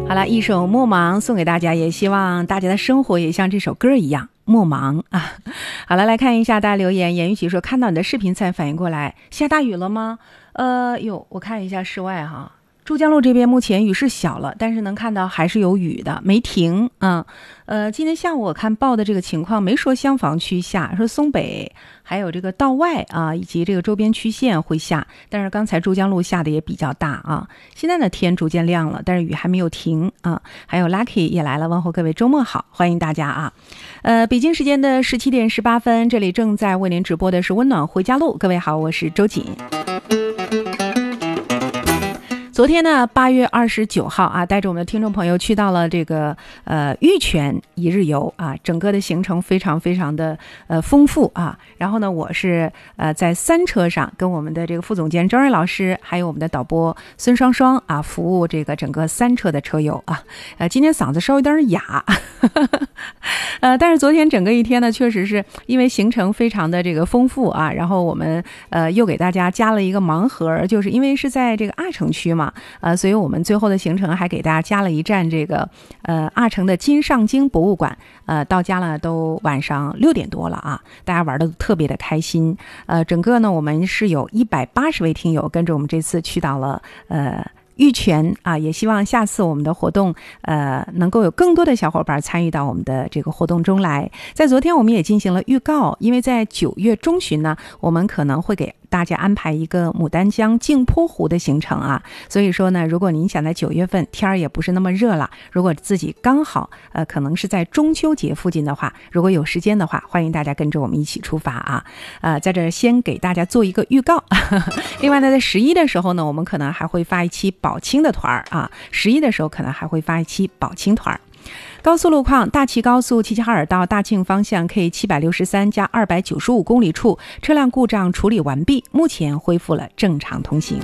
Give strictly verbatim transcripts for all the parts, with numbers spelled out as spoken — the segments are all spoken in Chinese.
好了，一首《莫忙》送给大家，也希望大家的生活也像这首歌一样莫忙啊。好了，来看一下大家留言。严玉琪说，看到你的视频才反应过来，下大雨了吗？呃，哟，我看一下室外哈，珠江路这边目前雨势小了，但是能看到还是有雨的，没停啊。呃，今天下午我看报的这个情况，没说厢房区下，说松北还有这个道外啊，以及这个周边区县会下，但是刚才珠江路下的也比较大啊。现在呢天逐渐亮了，但是雨还没有停啊。还有 Lucky 也来了，问候各位周末好，欢迎大家啊。呃，北京时间的十七点十八分，这里正在为您直播的是温暖回家路，各位好，我是周瑾。昨天呢，八月二十九号啊，带着我们的听众朋友去到了这个呃玉泉一日游啊，整个的行程非常非常的呃丰富啊。然后呢，我是呃在三车上跟我们的这个副总监周瑞老师，还有我们的导播孙双双啊，服务这个整个三车的车友啊。呃，今天嗓子稍微有点哑，呃，但是昨天整个一天呢，确实是因为行程非常的这个丰富啊，然后我们呃又给大家加了一个盲盒，就是因为是在这个阿城区嘛。呃，所以我们最后的行程还给大家加了一站这个呃阿城的金上京博物馆，呃，到家了都晚上六点多了啊，大家玩的特别的开心。呃，整个呢我们是有一百八十位听友跟着我们这次去到了呃玉泉啊，也希望下次我们的活动呃能够有更多的小伙伴参与到我们的这个活动中来。在昨天我们也进行了预告，因为在九月中旬呢，我们可能会给大家安排一个牡丹江镜泊湖的行程啊，所以说呢，如果您想在九月份天儿也不是那么热了，如果自己刚好呃可能是在中秋节附近的话，如果有时间的话，欢迎大家跟着我们一起出发啊。呃，在这儿先给大家做一个预告。另外呢，在十一的时候呢，我们可能还会发一期宝清的团啊，十一的时候可能还会发一期宝清团。高速路况，大齐高速齐齐哈尔到大庆方向 K 七百六十三加二百九十五公里处车辆故障处理完毕，目前恢复了正常通行。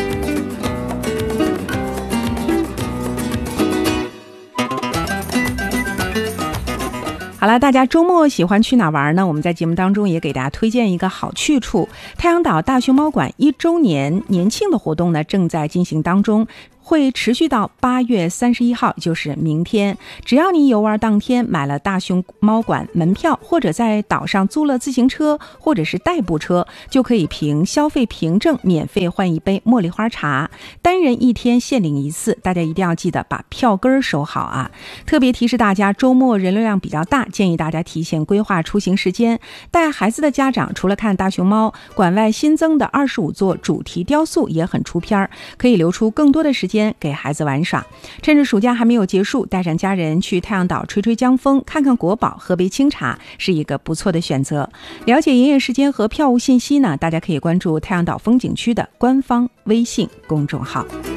好了，大家周末喜欢去哪玩呢？我们在节目当中也给大家推荐一个好去处，太阳岛大熊猫馆一周年年庆的活动呢正在进行当中，会持续到八月三十一号，就是明天。只要你游玩当天买了大熊猫馆门票，或者在岛上租了自行车或者是代步车，就可以凭消费凭证免费换一杯茉莉花茶，单人一天限领一次，大家一定要记得把票根收好啊！特别提示大家，周末人流量比较大，建议大家提前规划出行时间。带孩子的家长除了看大熊猫，馆外新增的二十五座主题雕塑也很出片，可以留出更多的时间给孩子玩耍。趁着暑假还没有结束，带上家人去太阳岛吹吹江风，看看国宝，喝杯清茶，是一个不错的选择。了解营业时间和票务信息呢，大家可以关注太阳岛风景区的官方微信公众号。